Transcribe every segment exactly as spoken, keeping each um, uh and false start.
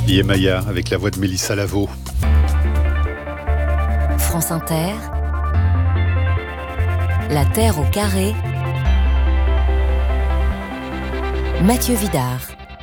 Yemaya avec la voix de Mélissa Lavo. France Inter, La Terre au carré, Mathieu Vidard.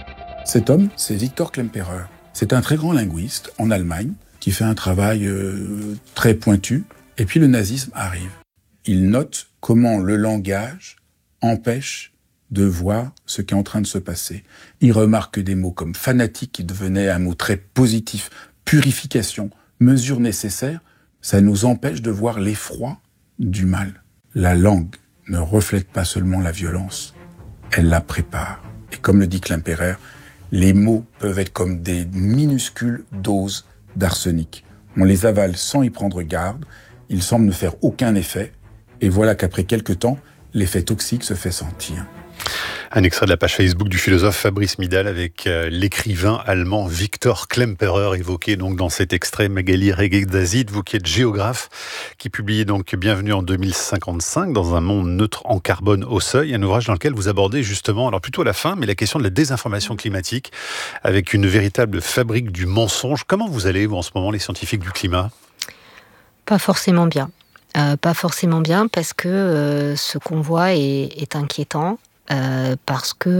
Cet homme, c'est Victor Klemperer. C'est un très grand linguiste en Allemagne qui fait un travail euh, très pointu. Et puis le nazisme arrive. Il note comment le langage empêche de voir ce qui est en train de se passer. Il remarque que des mots comme fanatique, qui devenait un mot très positif, purification, mesure nécessaire, ça nous empêche de voir l'effroi du mal. La langue ne reflète pas seulement la violence, elle la prépare. Et comme le dit Klemperer, les mots peuvent être comme des minuscules doses d'arsenic. On les avale sans y prendre garde, ils semblent ne faire aucun effet, et voilà qu'après quelque temps, l'effet toxique se fait sentir. Un extrait de la page Facebook du philosophe Fabrice Midal avec euh, l'écrivain allemand Victor Klemperer évoqué donc dans cet extrait. Magali Reguedazid, vous qui êtes géographe, qui publie donc Bienvenue en deux mille cinquante-cinq dans un monde neutre en carbone au seuil, un ouvrage dans lequel vous abordez justement, alors plutôt à la fin, mais la question de la désinformation climatique avec une véritable fabrique du mensonge. Comment vous allez, vous, en ce moment, les scientifiques du climat ? Pas forcément bien. Euh, pas forcément bien parce que euh, ce qu'on voit est, est inquiétant. Euh, parce que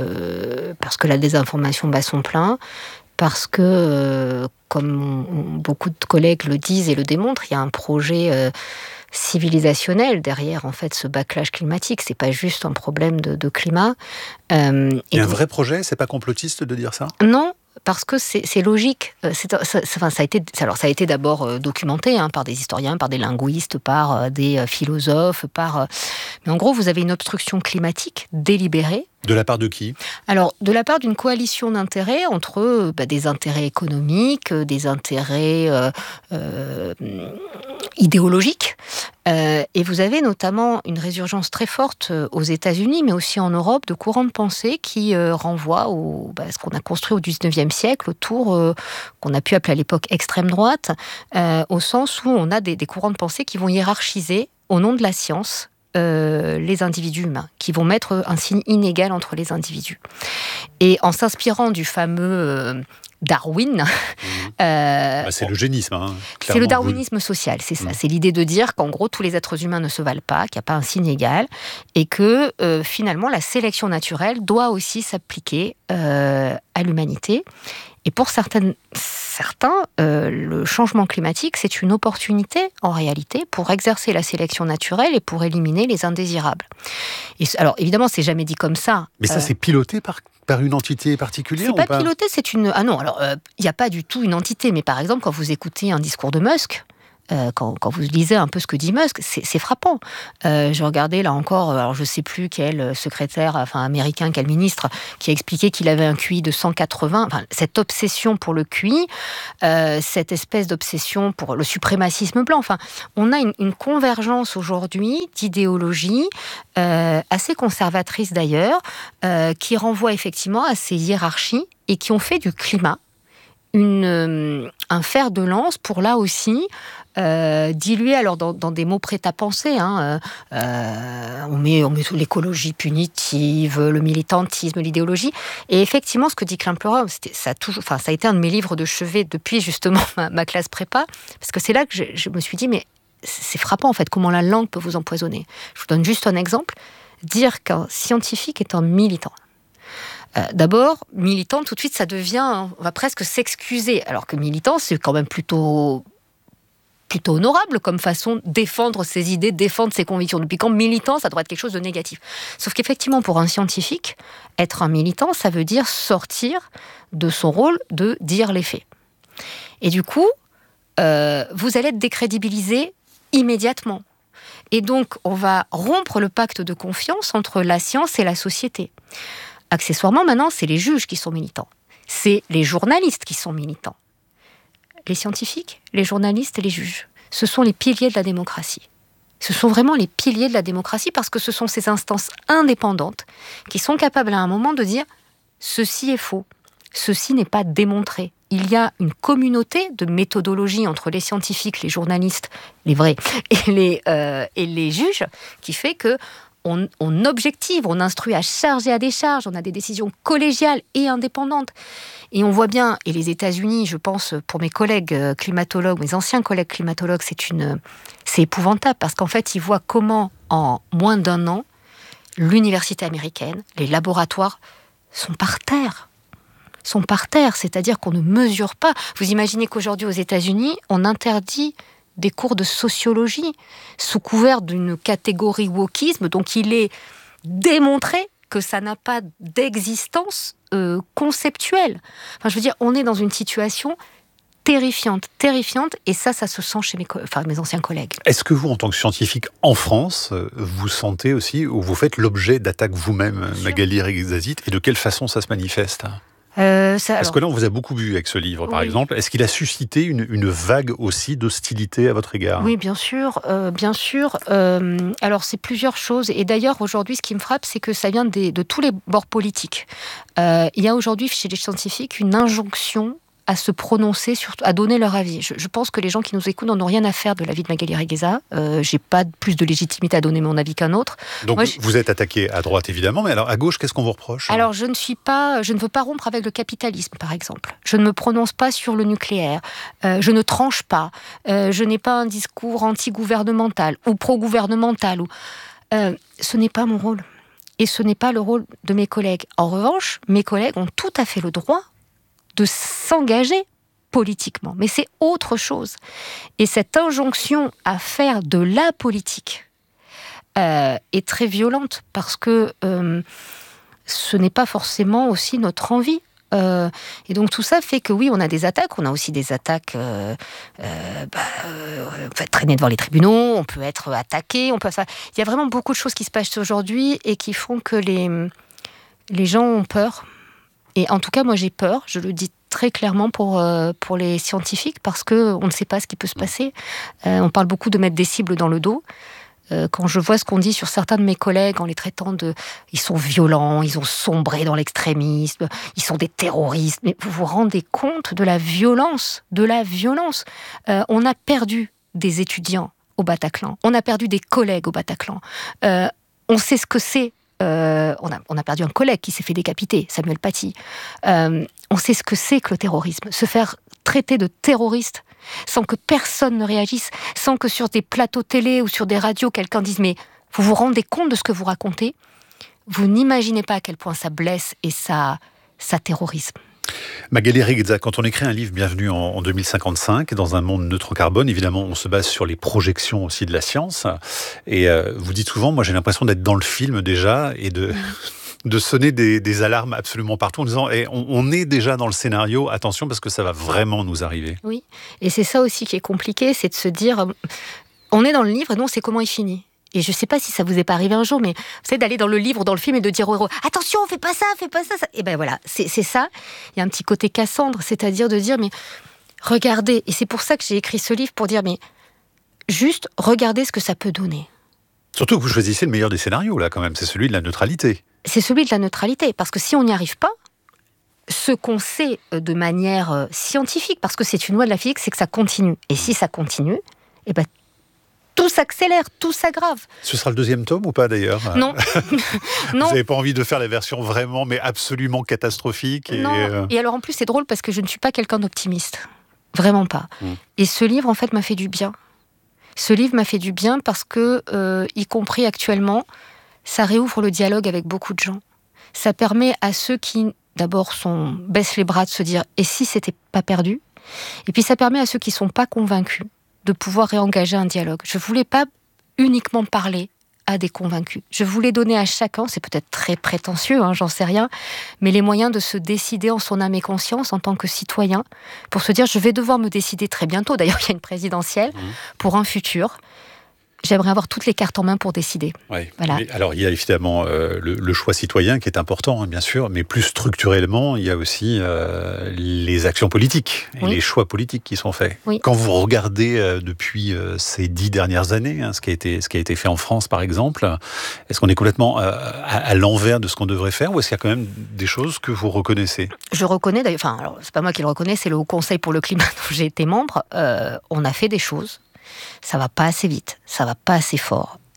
euh, parce que la désinformation bat son plein, parce que euh, comme on, beaucoup de collègues le disent et le démontrent, il y a un projet euh, civilisationnel derrière en fait ce backlash climatique. C'est pas juste un problème de, de climat. Euh, il y a un vrai projet, c'est pas complotiste de dire ça ? Non. Parce que c'est, c'est logique. C'est, ça, enfin, ça a été, alors ça a été d'abord euh, documenté hein, par des historiens, par des linguistes, par euh, des euh, philosophes, par. Euh, mais en gros, vous avez une obstruction climatique délibérée. De la part de qui ? Alors, de la part d'une coalition d'intérêts entre euh, bah, des intérêts économiques, euh, des intérêts euh, euh, idéologiques. Euh, et vous avez notamment une résurgence très forte euh, aux États-Unis, mais aussi en Europe, de courants de pensée qui euh, renvoient au, bah, ce qu'on a construit au dix-neuvième siècle, autour euh, qu'on a pu appeler à l'époque extrême droite, euh, au sens où on a des, des courants de pensée qui vont hiérarchiser, au nom de la science, Euh, les individus humains, qui vont mettre un signe inégal entre les individus. Et en s'inspirant du fameux euh, Darwin... Mmh. Euh, bah c'est l'eugénisme. Hein, c'est le darwinisme social, c'est ça. Mmh. C'est l'idée de dire qu'en gros, tous les êtres humains ne se valent pas, qu'il n'y a pas un signe égal, et que euh, finalement, la sélection naturelle doit aussi s'appliquer euh, à l'humanité. Et pour certaines, certains, euh, le changement climatique, c'est une opportunité, en réalité, pour exercer la sélection naturelle et pour éliminer les indésirables. Et, alors, évidemment, c'est jamais dit comme ça. Mais ça, euh, c'est piloté par, par une entité particulière c'est ou pas, pas piloté, c'est une... Ah non, alors, il euh, n'y a pas du tout une entité. Mais par exemple, quand vous écoutez un discours de Musk... Euh, quand, quand vous lisez un peu ce que dit Musk, c'est, c'est frappant. Euh, je regardais là encore, alors je ne sais plus quel secrétaire enfin, américain, quel ministre, qui a expliqué qu'il avait un Q I de cent quatre-vingts. Enfin, cette obsession pour le Q I, euh, cette espèce d'obsession pour le suprémacisme blanc. Enfin, on a une, une convergence aujourd'hui d'idéologies euh, assez conservatrices d'ailleurs, euh, qui renvoient effectivement à ces hiérarchies et qui ont fait du climat Une, euh, un fer de lance pour là aussi euh, diluer alors dans, dans des mots prêts à penser. Hein, euh, on met, on met l'écologie punitive, le militantisme, l'idéologie. Et effectivement, ce que dit Klemperer, ça a toujours, enfin, ça a été un de mes livres de chevet depuis justement ma, ma classe prépa, parce que c'est là que je, je me suis dit, mais c'est frappant en fait comment la langue peut vous empoisonner. Je vous donne juste un exemple. Dire qu'un scientifique est un militant. Euh, d'abord, militant, tout de suite, ça devient... On va presque s'excuser. Alors que militant, c'est quand même plutôt, plutôt honorable comme façon de défendre ses idées, défendre ses convictions. Depuis quand militant, ça doit être quelque chose de négatif. Sauf qu'effectivement, pour un scientifique, être un militant, ça veut dire sortir de son rôle de dire les faits. Et du coup, euh, vous allez être décrédibilisé immédiatement. Et donc, on va rompre le pacte de confiance entre la science et la société. Accessoirement, maintenant, c'est les juges qui sont militants. C'est les journalistes qui sont militants. Les scientifiques, les journalistes et les juges, ce sont les piliers de la démocratie. Ce sont vraiment les piliers de la démocratie parce que ce sont ces instances indépendantes qui sont capables à un moment de dire « ceci est faux, ceci n'est pas démontré ». Il y a une communauté de méthodologie entre les scientifiques, les journalistes, les vrais, et les, euh, et les juges, qui fait que On, on objective, on instruit à charge et à décharge, on a des décisions collégiales et indépendantes. Et on voit bien, et les États-Unis, je pense, pour mes collègues climatologues, mes anciens collègues climatologues, c'est une, c'est épouvantable, parce qu'en fait, ils voient comment, en moins d'un an, l'université américaine, les laboratoires sont par terre. sont par terre, c'est-à-dire qu'on ne mesure pas. Vous imaginez qu'aujourd'hui, aux États-Unis, on interdit des cours de sociologie sous couvert d'une catégorie wokisme, donc il est démontré que ça n'a pas d'existence euh, conceptuelle. Enfin, je veux dire, on est dans une situation terrifiante, terrifiante, et ça, ça se sent chez mes, co- enfin, mes anciens collègues. Est-ce que vous, en tant que scientifique en France, vous sentez aussi, ou vous faites l'objet d'attaques vous-même, Magali Reguezazit, et de quelle façon ça se manifeste ? Euh, ça, Parce alors, que là, on vous a beaucoup vu avec ce livre, par oui. exemple. Est-ce qu'il a suscité une, une vague aussi d'hostilité à votre égard ? Oui, bien sûr, euh, bien sûr. Euh, alors, c'est plusieurs choses. Et d'ailleurs, aujourd'hui, ce qui me frappe, c'est que ça vient des, de tous les bords politiques. Euh, il y a aujourd'hui, chez les scientifiques, une injonction à se prononcer, sur, à donner leur avis. Je, je pense que les gens qui nous écoutent n'en ont rien à faire de l'avis de Magali Regueza. Euh, j'ai pas plus de légitimité à donner mon avis qu'un autre. Donc, Moi, je... vous êtes attaqué à droite, évidemment, mais alors à gauche, qu'est-ce qu'on vous reproche ? Alors, je ne suis pas, je ne veux pas rompre avec le capitalisme, par exemple. Je ne me prononce pas sur le nucléaire. Euh, je ne tranche pas. Euh, je n'ai pas un discours anti-gouvernemental ou pro-gouvernemental. Ou... Euh, ce n'est pas mon rôle. Et ce n'est pas le rôle de mes collègues. En revanche, mes collègues ont tout à fait le droit de s'engager politiquement. Mais c'est autre chose. Et cette injonction à faire de la politique euh, est très violente, parce que euh, ce n'est pas forcément aussi notre envie. Euh, et donc tout ça fait que oui, on a des attaques, on a aussi des attaques, euh, euh, bah, euh, on peut être traîné devant les tribunaux, on peut être attaqué, on peut... Enfin, il y a vraiment beaucoup de choses qui se passent aujourd'hui et qui font que les, les gens ont peur. Et en tout cas, moi j'ai peur, je le dis très clairement pour, euh, pour les scientifiques, parce qu'on ne sait pas ce qui peut se passer. Euh, on parle beaucoup de mettre des cibles dans le dos. Euh, quand je vois ce qu'on dit sur certains de mes collègues en les traitant de... Ils sont violents, ils ont sombré dans l'extrémisme, ils sont des terroristes. Mais vous vous rendez compte de la violence, de la violence. Euh, on a perdu des étudiants au Bataclan, on a perdu des collègues au Bataclan. Euh, on sait ce que c'est. Euh, on, a, on a perdu un collègue qui s'est fait décapiter, Samuel Paty. Euh, on sait ce que c'est que le terrorisme. Se faire traiter de terroriste sans que personne ne réagisse, sans que sur des plateaux télé ou sur des radios, quelqu'un dise « mais vous vous rendez compte de ce que vous racontez ?» Vous n'imaginez pas à quel point ça blesse et ça, ça terrorise. Magali Regueza, quand on écrit un livre Bienvenue en, en deux mille cinquante-cinq, dans un monde neutre carbone, évidemment, on se base sur les projections aussi de la science. Et euh, vous dites souvent, moi j'ai l'impression d'être dans le film déjà et de, de sonner des, des alarmes absolument partout en disant eh, on, on est déjà dans le scénario, attention parce que ça va vraiment nous arriver. Oui, et c'est ça aussi qui est compliqué, c'est de se dire, on est dans le livre et nous on sait comment il finit. Et je ne sais pas si ça vous est pas arrivé un jour, mais vous savez, d'aller dans le livre ou dans le film et de dire au héros « Attention, fais pas ça, fais pas ça, ça. » Et ben voilà, c'est, c'est ça. Il y a un petit côté Cassandre, c'est-à-dire de dire « Mais regardez », et c'est pour ça que j'ai écrit ce livre, pour dire « Mais juste, regardez ce que ça peut donner. » Surtout que vous choisissez le meilleur des scénarios, là, quand même, c'est celui de la neutralité. C'est celui de la neutralité, parce que si on n'y arrive pas, ce qu'on sait de manière scientifique, parce que c'est une loi de la physique, c'est que ça continue. Et si ça continue, et ben tout s'accélère, tout s'aggrave. Ce sera le deuxième tome ou pas d'ailleurs ? Non. non. Vous n'avez pas envie de faire la version vraiment, mais absolument catastrophique et... Non. Euh... Et alors en plus, c'est drôle parce que je ne suis pas quelqu'un d'optimiste. Vraiment pas. Mmh. Et ce livre, en fait, m'a fait du bien. Ce livre m'a fait du bien parce que, euh, y compris actuellement, ça réouvre le dialogue avec beaucoup de gens. Ça permet à ceux qui, d'abord, sont, baissent les bras de se dire « et si c'était pas perdu ?» Et puis ça permet à ceux qui ne sont pas convaincus de pouvoir réengager un dialogue. Je ne voulais pas uniquement parler à des convaincus. Je voulais donner à chacun, c'est peut-être très prétentieux, hein, j'en sais rien, mais les moyens de se décider en son âme et conscience en tant que citoyen, pour se dire je vais devoir me décider très bientôt, d'ailleurs il y a une présidentielle, mmh. pour un futur. J'aimerais avoir toutes les cartes en main pour décider. Oui. Voilà. Mais alors, il y a évidemment euh, le, le choix citoyen qui est important, hein, bien sûr, mais plus structurellement, il y a aussi euh, les actions politiques et oui. les choix politiques qui sont faits. Oui. Quand vous regardez euh, depuis euh, ces dix dernières années, hein, ce qui a été, ce qui a été fait en France, par exemple, est-ce qu'on est complètement euh, à, à l'envers de ce qu'on devrait faire, ou est-ce qu'il y a quand même des choses que vous reconnaissez ? Je reconnais, d'ailleurs, enfin, alors, c'est pas moi qui le reconnais, c'est le Haut Conseil pour le climat dont j'ai été membre. Euh, on a fait des choses. Ça va pas assez vite, ça va pas assez fort.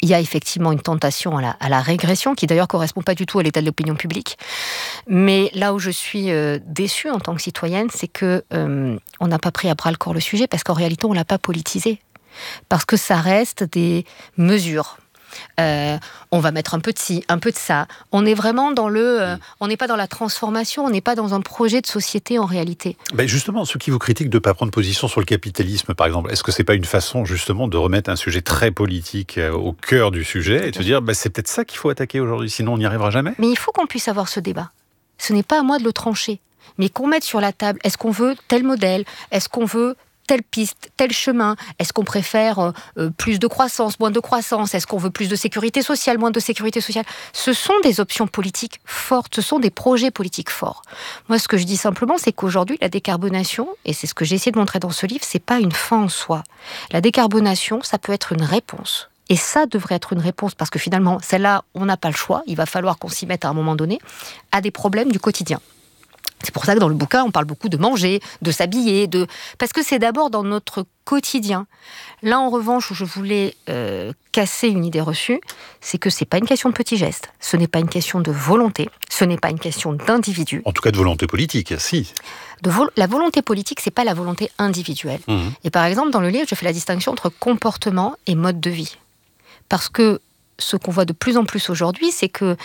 il y a effectivement une tentation à la, à la régression, qui d'ailleurs ne correspond pas du tout à l'état de l'opinion publique. Mais là où je suis euh, déçue en tant que citoyenne, c'est qu'on euh, n'a pas pris à bras-le-corps le sujet, parce qu'en réalité, on ne l'a pas politisé. Parce que ça reste des mesures. Euh, on va mettre un peu de ci, un peu de ça. On est vraiment dans le... Euh, on n'est pas dans la transformation, on n'est pas dans un projet de société en réalité. Ben justement, ceux qui vous critiquent de ne pas prendre position sur le capitalisme, par exemple, est-ce que c'est pas une façon justement de remettre un sujet très politique au cœur du sujet et de se dire ben, c'est peut-être ça qu'il faut attaquer aujourd'hui, sinon on n'y arrivera jamais? Mais il faut qu'on puisse avoir ce débat. Ce n'est pas à moi de le trancher, mais qu'on mette sur la table, est-ce qu'on veut tel modèle? Est-ce qu'on veut telle piste, tel chemin? Est-ce qu'on préfère euh, plus de croissance, moins de croissance? Est-ce qu'on veut plus de sécurité sociale, moins de sécurité sociale? Ce sont des options politiques fortes, ce sont des projets politiques forts. Moi, ce que je dis simplement, c'est qu'aujourd'hui, la décarbonation, et c'est ce que j'ai essayé de montrer dans ce livre, c'est pas une fin en soi. La décarbonation, ça peut être une réponse. Et ça devrait être une réponse, parce que finalement, celle-là, on n'a pas le choix, il va falloir qu'on s'y mette à un moment donné, à des problèmes du quotidien. C'est pour ça que dans le bouquin, on parle beaucoup de manger, de s'habiller, de... parce que c'est d'abord dans notre quotidien. Là, en revanche, où je voulais euh, casser une idée reçue, c'est que c'est pas une question de petits gestes, ce n'est pas une question de volonté, ce n'est pas une question d'individu. En tout cas de volonté politique, si. De vo- la volonté politique, c'est pas la volonté individuelle. Mmh. Et par exemple, dans le livre, je fais la distinction entre comportement et mode de vie. Parce que ce qu'on voit de plus en plus aujourd'hui, c'est que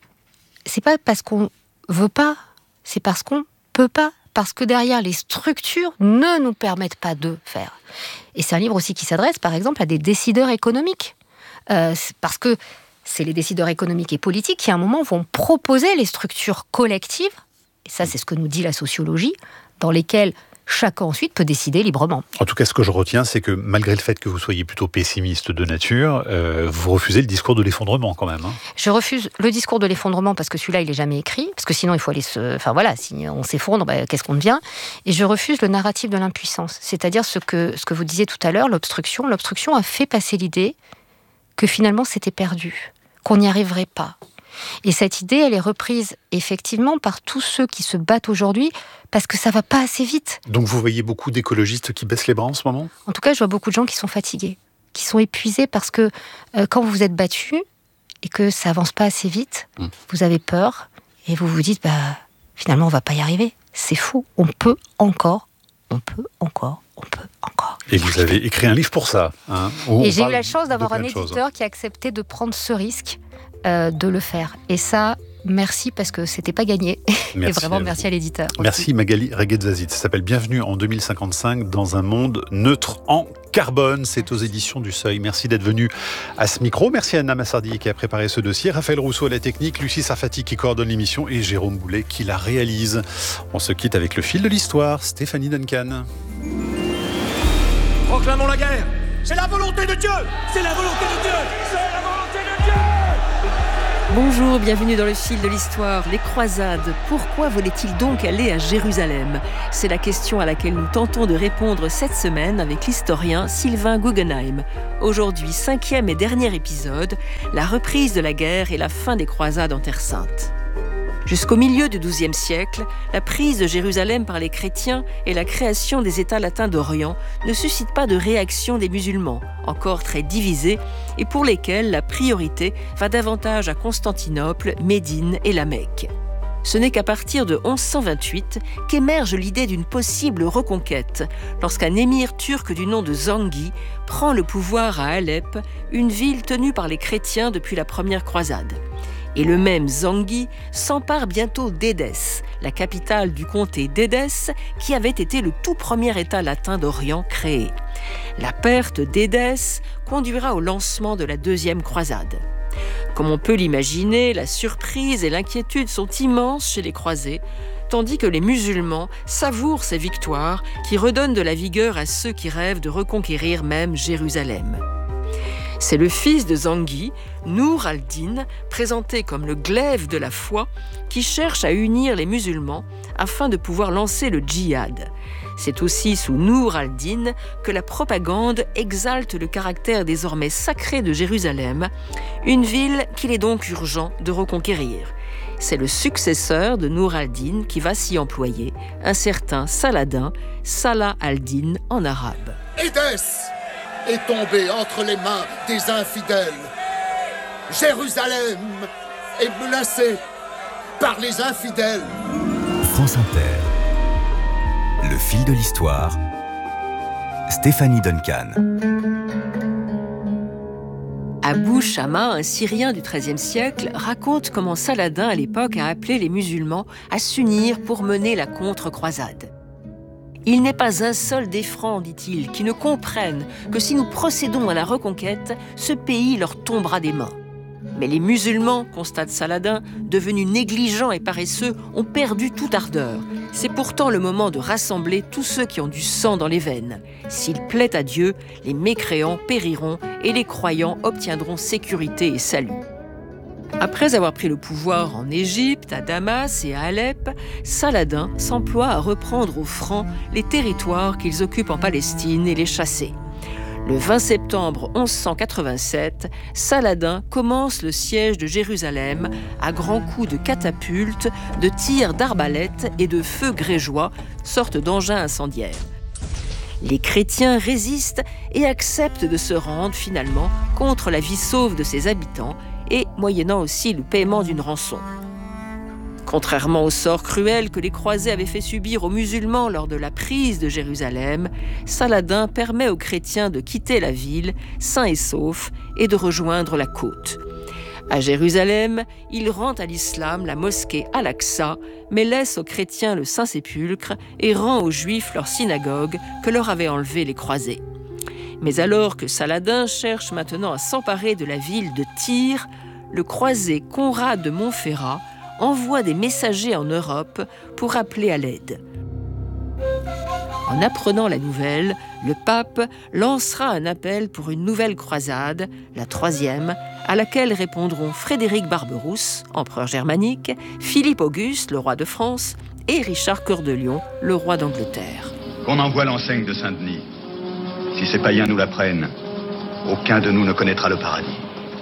c'est pas parce qu'on veut pas, c'est parce qu'on peut pas, parce que derrière les structures ne nous permettent pas de faire. Et c'est un livre aussi qui s'adresse, par exemple, à des décideurs économiques. Euh, parce que c'est les décideurs économiques et politiques qui, à un moment, vont proposer les structures collectives, et ça, c'est ce que nous dit la sociologie, dans lesquelles chacun ensuite peut décider librement. En tout cas, ce que je retiens, c'est que malgré le fait que vous soyez plutôt pessimiste de nature, euh, vous refusez le discours de l'effondrement quand même. Hein. Je refuse le discours de l'effondrement parce que celui-là, il n'est jamais écrit, parce que sinon, il faut aller se... Enfin voilà, si on s'effondre, bah, qu'est-ce qu'on devient? Et je refuse le narratif de l'impuissance, c'est-à-dire ce que, ce que vous disiez tout à l'heure, l'obstruction. L'obstruction a fait passer l'idée que finalement, c'était perdu, qu'on n'y arriverait pas. Et cette idée, elle est reprise effectivement par tous ceux qui se battent aujourd'hui parce que ça va pas assez vite. Donc vous voyez beaucoup d'écologistes qui baissent les bras en ce moment? En tout cas, je vois beaucoup de gens qui sont fatigués, qui sont épuisés parce que euh, quand vous êtes battus et que ça avance pas assez vite, mmh. vous avez peur et vous vous dites bah finalement on va pas y arriver. C'est faux, on peut encore, on peut encore, on peut encore. Et vous avez écrit un livre pour ça. Hein, et j'ai eu la chance d'avoir un éditeur qui a accepté de prendre ce risque. Euh, de le faire. Et ça, merci parce que c'était pas gagné. Merci et vraiment, à merci à l'éditeur. Merci aussi. Magali Reguedzazit. Ça s'appelle Bienvenue en deux mille cinquante-cinq dans un monde neutre en carbone. C'est aux éditions du Seuil. Merci d'être venu à ce micro. Merci à Anna Massardi qui a préparé ce dossier. Raphaël Rousseau à la technique, Lucie Sarfati qui coordonne l'émission et Jérôme Boulet qui la réalise. On se quitte avec le fil de l'histoire. Stéphanie Duncan. Proclamons la guerre. C'est la volonté de Dieu. C'est la volonté de Dieu. C'est la volonté de Dieu. Bonjour, bienvenue dans le fil de l'histoire. Les croisades, pourquoi voulaient-ils donc aller à Jérusalem? C'est la question à laquelle nous tentons de répondre cette semaine avec l'historien Sylvain Guggenheim. Aujourd'hui, cinquième et dernier épisode, la reprise de la guerre et la fin des croisades en Terre Sainte. Jusqu'au milieu du douzième siècle, la prise de Jérusalem par les chrétiens et la création des États latins d'Orient ne suscitent pas de réaction des musulmans, encore très divisés, et pour lesquels la priorité va davantage à Constantinople, Médine et la Mecque. Ce n'est qu'à partir de onze cent vingt-huit qu'émerge l'idée d'une possible reconquête, lorsqu'un émir turc du nom de Zanghi prend le pouvoir à Alep, une ville tenue par les chrétiens depuis la première croisade. Et le même Zanghi s'empare bientôt d'Édesse, la capitale du comté d'Édesse, qui avait été le tout premier État latin d'Orient créé. La perte d'Édesse conduira au lancement de la deuxième croisade. Comme on peut l'imaginer, la surprise et l'inquiétude sont immenses chez les croisés, tandis que les musulmans savourent ces victoires qui redonnent de la vigueur à ceux qui rêvent de reconquérir même Jérusalem. C'est le fils de Zanghi, Nour al-Din, présenté comme le glaive de la foi, qui cherche à unir les musulmans afin de pouvoir lancer le djihad. C'est aussi sous Nour al-Din que la propagande exalte le caractère désormais sacré de Jérusalem, une ville qu'il est donc urgent de reconquérir. C'est le successeur de Nour al-Din qui va s'y employer, un certain Saladin, Salah al-Din en arabe. Édesse est tombé entre les mains des infidèles. Jérusalem est menacée par les infidèles. France Inter. Le fil de l'histoire. Stéphanie Duncan. Abou Shama, un Syrien du treizième siècle, raconte comment Saladin, à l'époque, a appelé les musulmans à s'unir pour mener la contre-croisade. « Il n'est pas un seul des francs, dit-il, qui ne comprennent que si nous procédons à la reconquête, ce pays leur tombera des mains. Mais les musulmans, constate Saladin, devenus négligents et paresseux, ont perdu toute ardeur. C'est pourtant le moment de rassembler tous ceux qui ont du sang dans les veines. S'il plaît à Dieu, les mécréants périront et les croyants obtiendront sécurité et salut. » Après avoir pris le pouvoir en Égypte, à Damas et à Alep, Saladin s'emploie à reprendre aux Francs les territoires qu'ils occupent en Palestine et les chasser. Le vingt septembre mille cent quatre-vingt-sept, Saladin commence le siège de Jérusalem à grands coups de catapultes, de tirs d'arbalètes et de feux grégeois, sorte d'engins incendiaires. Les chrétiens résistent et acceptent de se rendre finalement contre la vie sauve de ses habitants et moyennant aussi le paiement d'une rançon. Contrairement au sort cruel que les croisés avaient fait subir aux musulmans lors de la prise de Jérusalem, Saladin permet aux chrétiens de quitter la ville, sains et saufs, et de rejoindre la côte. À Jérusalem, il rend à l'islam la mosquée Al-Aqsa, mais laisse aux chrétiens le Saint-Sépulcre et rend aux juifs leur synagogue que leur avaient enlevé les croisés. Mais alors que Saladin cherche maintenant à s'emparer de la ville de Tyr, le croisé Conrad de Montferrat envoie des messagers en Europe pour appeler à l'aide. En apprenant la nouvelle, le pape lancera un appel pour une nouvelle croisade, la troisième, à laquelle répondront Frédéric Barberousse, empereur germanique, Philippe Auguste, le roi de France, et Richard Cœur de Lion, le roi d'Angleterre. Qu'on envoie l'enseigne de Saint-Denis. Si ces païens nous la prennent, aucun de nous ne connaîtra le paradis.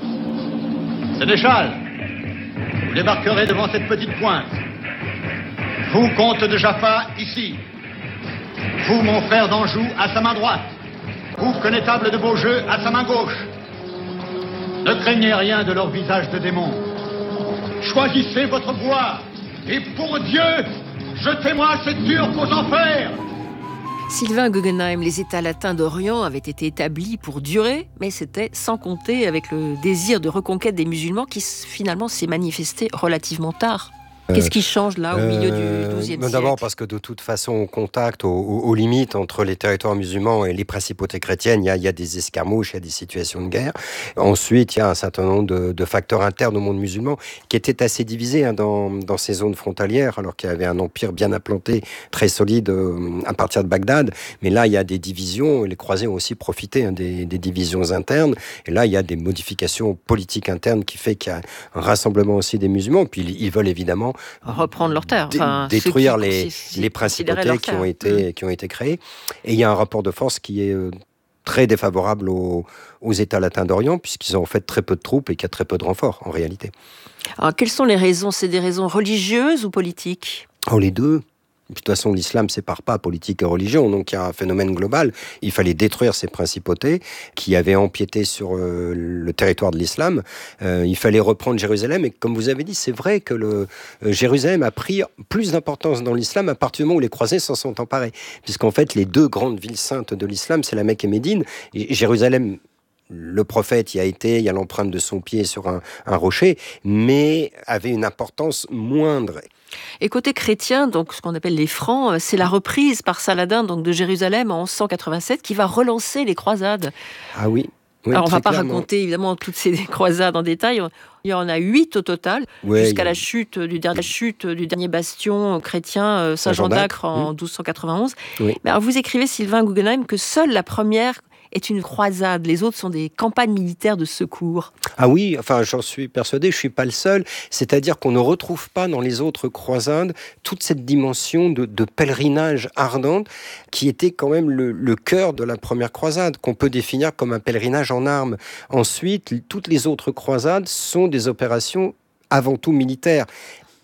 Sénéchal, vous débarquerez devant cette petite pointe. Vous, comte de Jaffa, ici. Vous, mon frère d'Anjou, à sa main droite. Vous, connétable de Beaujeu, à sa main gauche. Ne craignez rien de leur visage de démon. Choisissez votre voie. Et pour Dieu, jetez-moi ces Turcs aux enfers. Sylvain Guggenheim, les États latins d'Orient avaient été établis pour durer, mais c'était sans compter avec le désir de reconquête des musulmans qui finalement s'est manifesté relativement tard. Qu'est-ce qui change là, au milieu du douzième siècle ? D'abord parce que de toute façon, au contact, aux, aux limites entre les territoires musulmans et les principautés chrétiennes, il y a, il y a des escarmouches, il y a des situations de guerre. Ensuite, il y a un certain nombre de, de facteurs internes au monde musulman qui étaient assez divisés hein, dans, dans ces zones frontalières, alors qu'il y avait un empire bien implanté, très solide euh, à partir de Bagdad. Mais là, il y a des divisions, et les croisés ont aussi profité hein, des, des divisions internes. Et là, il y a des modifications politiques internes qui fait qu'il y a un rassemblement aussi des musulmans. Puis ils veulent évidemment reprendre leurs terres, enfin, dé- détruire qui, les, qui, les principautés qui ont, été, mmh. qui ont été créées. Et il y a un rapport de force qui est euh, très défavorable aux, aux États latins d'Orient, puisqu'ils ont en fait très peu de troupes et qu'il y a très peu de renforts, en réalité. Alors, quelles sont les raisons ? C'est des raisons religieuses ou politiques ? Oh, les deux. De toute façon, l'islam sépare pas politique et religion, donc il y a un phénomène global. Il fallait détruire ces principautés qui avaient empiété sur euh, le territoire de l'islam. Euh, il fallait reprendre Jérusalem, et comme vous avez dit, c'est vrai que le, euh, Jérusalem a pris plus d'importance dans l'islam à partir du moment où les croisés s'en sont emparés. Puisqu'en fait, les deux grandes villes saintes de l'islam, c'est la Mecque et Médine. Et Jérusalem, le prophète y a été, il y a l'empreinte de son pied sur un, un rocher, mais avait une importance moindre. Et côté chrétien, donc ce qu'on appelle les Francs, c'est la reprise par Saladin donc de Jérusalem en cent quatre-vingt-sept qui va relancer les croisades. Ah oui. Oui, alors on ne va pas clairement. raconter évidemment toutes ces croisades en détail. Il y en a huit au total, ouais, jusqu'à a... la chute du dernier, la chute du dernier bastion chrétien Saint-Jean d'Acre en mmh. douze cent quatre-vingt-onze. Oui. Mais alors vous écrivez, Sylvain Guggenheim, que seule la première est une croisade. Les autres sont des campagnes militaires de secours. Ah oui, enfin j'en suis persuadé, je ne suis pas le seul. C'est-à-dire qu'on ne retrouve pas dans les autres croisades toute cette dimension de, de pèlerinage ardente qui était quand même le, le cœur de la première croisade, qu'on peut définir comme un pèlerinage en armes. Ensuite, toutes les autres croisades sont des opérations avant tout militaires.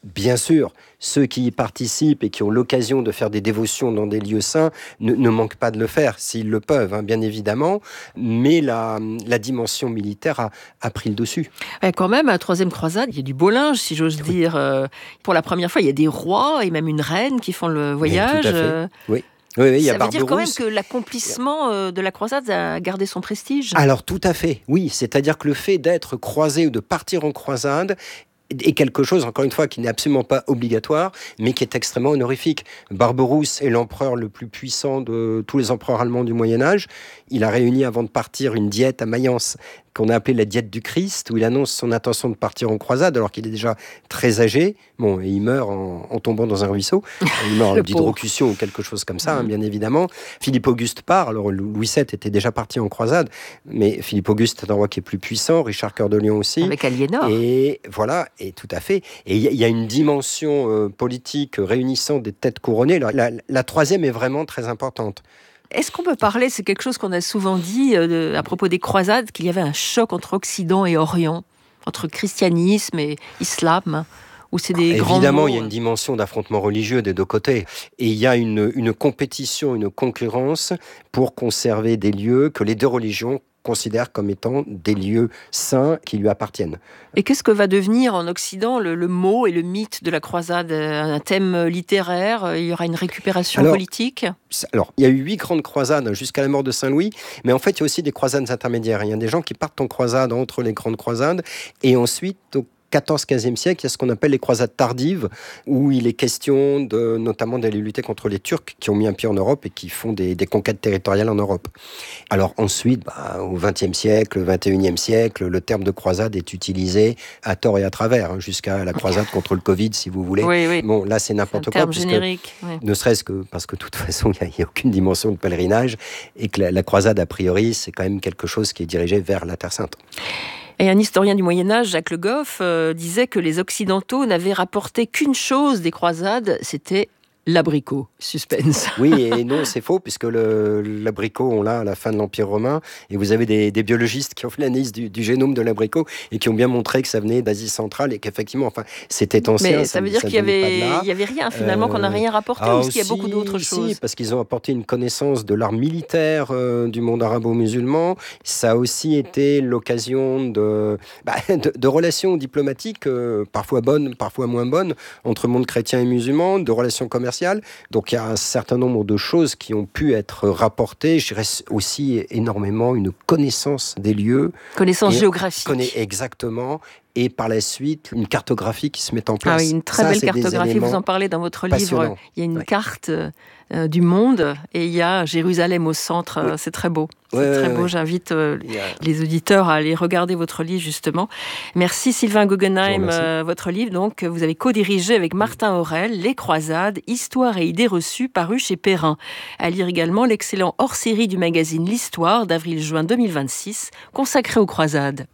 Bien sûr, ceux qui y participent et qui ont l'occasion de faire des dévotions dans des lieux saints ne, ne manquent pas de le faire, s'ils le peuvent, hein, bien évidemment. Mais la, la dimension militaire a, a pris le dessus. Et quand même, à la troisième croisade, il y a du beau linge, si j'ose oui. dire. Euh, pour la première fois, il y a des rois et même une reine qui font le voyage. Oui, tout à fait. Euh... Oui. Oui, oui, il y a ça veut dire quand même que l'accomplissement de la croisade a gardé son prestige. Alors tout à fait, oui. C'est-à-dire que le fait d'être croisé ou de partir en croisade est quelque chose, encore une fois, qui n'est absolument pas obligatoire, mais qui est extrêmement honorifique. Barberousse est l'empereur le plus puissant de tous les empereurs allemands du Moyen-Âge. Il a réuni avant de partir une diète à Mayence, qu'on a appelée la diète du Christ, où il annonce son intention de partir en croisade, alors qu'il est déjà très âgé. Bon, et il meurt en, en tombant dans un ruisseau. Il meurt d'hydrocution ou quelque chose comme ça, mmh. hein, bien évidemment. Philippe Auguste part. Alors, Louis sept était déjà parti en croisade, mais Philippe Auguste est un roi qui est plus puissant, Richard Cœur de Lion aussi. Avec Aliénor. Et voilà, et tout à fait. Et il y, y a une dimension euh, politique réunissant des têtes couronnées. La, la, la troisième est vraiment très importante. Est-ce qu'on peut parler, c'est quelque chose qu'on a souvent dit euh, de, à propos des croisades, qu'il y avait un choc entre Occident et Orient, entre christianisme et islam, où c'est des ah, grands Évidemment, mots, il y a une dimension d'affrontement religieux des deux côtés. Et il y a une, une compétition, une concurrence pour conserver des lieux que les deux religions considère comme étant des lieux saints qui lui appartiennent. Et qu'est-ce que va devenir en Occident le, le mot et le mythe de la croisade? Un thème littéraire? Il y aura une récupération alors, politique? Alors, il y a eu huit grandes croisades jusqu'à la mort de Saint-Louis, mais en fait, il y a aussi des croisades intermédiaires. Il y a des gens qui partent en croisade entre les grandes croisades, et ensuite, au quatorzième quinzième siècle, il y a ce qu'on appelle les croisades tardives, où il est question de, notamment d'aller lutter contre les Turcs qui ont mis un pied en Europe et qui font des, des conquêtes territoriales en Europe. Alors ensuite, bah, au vingtième siècle, vingt et unième siècle, le terme de croisade est utilisé à tort et à travers, hein, jusqu'à la croisade contre le Covid, si vous voulez. Oui, oui. Bon, là, c'est n'importe c'est un quoi. terme Puisque, générique. Oui. Ne serait-ce que parce que de toute façon, il n'y a, a aucune dimension de pèlerinage et que la, la croisade, a priori, c'est quand même quelque chose qui est dirigé vers la Terre Sainte. Et un historien du Moyen-Âge, Jacques Le Goff, euh, disait que les Occidentaux n'avaient rapporté qu'une chose des croisades, c'était l'abricot. Suspense. Oui et non, c'est faux, puisque le, l'abricot, on l'a à la fin de l'Empire romain, et vous avez des, des biologistes qui ont fait l'analyse du, du génome de l'abricot, et qui ont bien montré que ça venait d'Asie centrale, et qu'effectivement, enfin, c'était ancien. Mais ça, ça veut dire ça qu'il n'y avait, il y avait rien, finalement, euh, qu'on n'a rien rapporté, ah, ou est-ce qu'il y a beaucoup d'autres si, choses? Si, parce qu'ils ont apporté une connaissance de l'art militaire euh, du monde arabo-musulman. Ça a aussi été l'occasion de, bah, de, de relations diplomatiques, euh, parfois bonnes, parfois moins bonnes, entre monde chrétien et musulman, de relations commerciales. Donc il y a un certain nombre de choses qui ont pu être rapportées. Je dirais aussi énormément une connaissance des lieux. Connaissance géographique. Connaît exactement. Et par la suite, une cartographie qui se met en place. Ah oui, une très Ça, belle cartographie. Vous en parlez dans votre livre. Il y a une ouais. carte euh, du monde et il y a Jérusalem au centre. Oui. C'est très beau. C'est ouais, très ouais, beau. Ouais. J'invite euh, a... les auditeurs à aller regarder votre livre, justement. Merci Sylvain Guggenheim. Euh, votre livre, donc, vous avez co-dirigé avec Martin Aurel, Les Croisades, Histoire et idées reçues, paru chez Perrin. À lire également l'excellent hors-série du magazine L'Histoire d'avril-juin deux mille vingt-six, consacré aux croisades.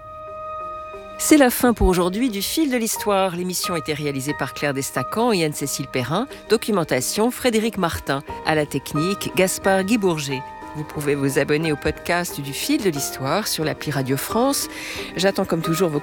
C'est la fin pour aujourd'hui du Fil de l'Histoire. L'émission a été réalisée par Claire Destacan et Anne-Cécile Perrin. Documentation, Frédéric Martin. À la technique, Gaspard Guy-Bourget. Vous pouvez vous abonner au podcast du Fil de l'Histoire sur l'appli Radio France. J'attends comme toujours vos